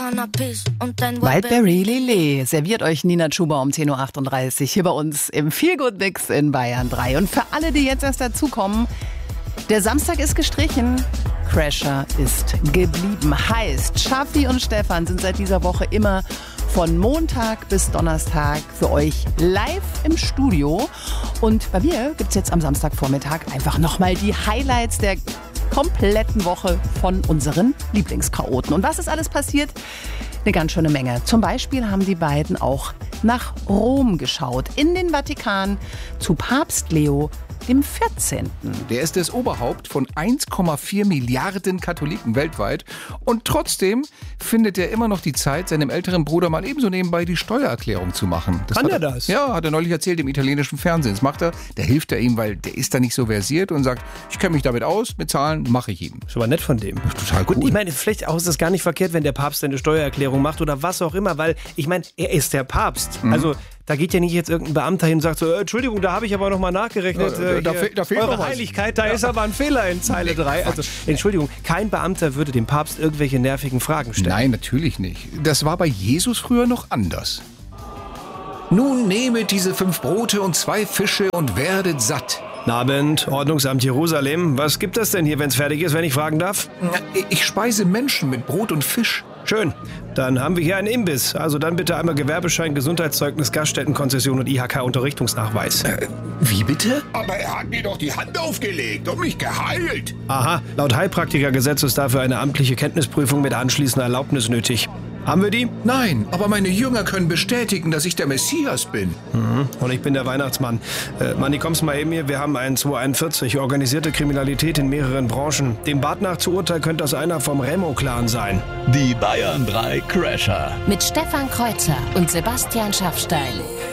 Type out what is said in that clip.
Cannabis und dein Wildberry Lillet serviert euch Nina Chuba um 10.38 Uhr hier bei uns im Feelgood Mix in Bayern 3. Und für alle, die jetzt erst dazukommen, der Samstag ist gestrichen, Crasher ist geblieben. Heißt, Schaffi und Stefan sind seit dieser Woche immer von Montag bis Donnerstag für euch live im Studio. Und bei mir gibt es jetzt am Samstagvormittag einfach nochmal die Highlights der kompletten Woche von unseren Lieblingschaoten. Und was ist alles passiert? Eine ganz schöne Menge. Zum Beispiel haben die beiden auch nach Rom geschaut, in den Vatikan, zu Papst Leo dem 14. Der ist das Oberhaupt von 1,4 Milliarden Katholiken weltweit. Und trotzdem findet er immer noch die Zeit, seinem älteren Bruder mal ebenso nebenbei die Steuererklärung zu machen. Kann er das? Ja, hat er neulich erzählt im italienischen Fernsehen. Das macht er, da hilft er ihm, weil der ist da nicht so versiert und sagt, ich kenne mich damit aus, mit Zahlen mache ich ihm. Ist aber nett von dem. Total gut. Und ich meine, vielleicht auch ist es gar nicht verkehrt, wenn der Papst eine Steuererklärung macht oder was auch immer, weil ich meine, er ist der Papst. Also da geht ja nicht jetzt irgendein Beamter hin und sagt so, Entschuldigung, da habe ich aber nochmal nachgerechnet. Da fehlt eure noch was. Heiligkeit, da ist aber ein Fehler in Zeile 3. Also, Entschuldigung, kein Beamter würde dem Papst irgendwelche nervigen Fragen stellen. Nein, natürlich nicht. Das war bei Jesus früher noch anders. Nun nehmet diese 5 Brote und 2 Fische und werdet satt. Guten Abend, Ordnungsamt Jerusalem. Was gibt es denn hier, wenn es fertig ist, wenn ich fragen darf? Ich speise Menschen mit Brot und Fisch. Schön. Dann haben wir hier einen Imbiss. Also dann bitte einmal Gewerbeschein, Gesundheitszeugnis, Gaststättenkonzession und IHK-Unterrichtungsnachweis. Wie bitte? Aber er hat mir doch die Hand aufgelegt und mich geheilt. Aha, laut Heilpraktikergesetz ist dafür eine amtliche Kenntnisprüfung mit anschließender Erlaubnis nötig. Haben wir die? Nein, aber meine Jünger können bestätigen, dass ich der Messias bin. Und ich bin der Weihnachtsmann. Manni, kommst mal eben hier. Wir haben einen 241, organisierte Kriminalität in mehreren Branchen. Dem Bart nach zu Urteil könnte das einer vom Remo-Clan sein. Die Bayern 3 Crasher. mit Stefan Kreuzer und Sebastian Schaffstein.